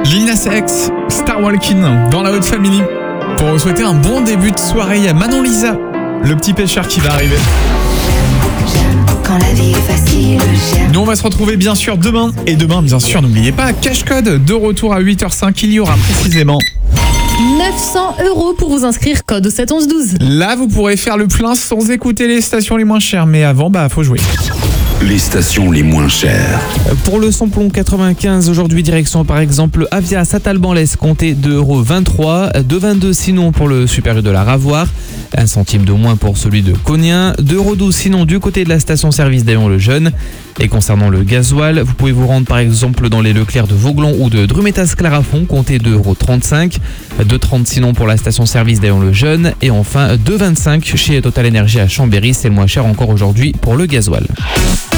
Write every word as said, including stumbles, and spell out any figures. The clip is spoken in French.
Lil Nas X, Star Walking dans la Haute Family. Pour vous souhaiter un bon début de soirée, il y a Manon Lisa, le petit pêcheur qui va arriver. Quand la vie est facile, j'aime. Nous on va se retrouver bien sûr demain. Et demain bien sûr n'oubliez pas, Cash Code de retour à huit heures cinq. Il y aura précisément neuf cents euros pour vous inscrire, code sept onze douze. Là vous pourrez faire le plein sans écouter les stations les moins chères. Mais avant bah faut jouer. Les stations les moins chères. Pour le samplon quatre-vingt-quinze, aujourd'hui direction par exemple Avia Satalban-Lès, comptez deux euros vingt-trois, deux euros vingt-deux sinon pour le supérieur de la Ravoir, un centime de moins pour celui de Cognien, deux euros douze sinon du côté de la station-service d'Aillon-le-Jeune. Et concernant le gasoil, vous pouvez vous rendre par exemple dans les Leclerc de Vauglon ou de Drumetas-Clarafond, comptez deux euros trente-cinq, deux euros trente sinon pour la station-service d'Aillon-le-Jeune et enfin deux euros vingt-cinq chez Total Energy à Chambéry, c'est le moins cher encore aujourd'hui pour le gasoil.